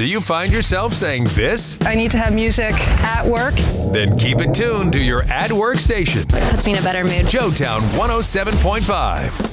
Do you find yourself saying this? I need to have music at work. Then keep it tuned to your at work station. It puts me in a better mood. Joetown 107.5.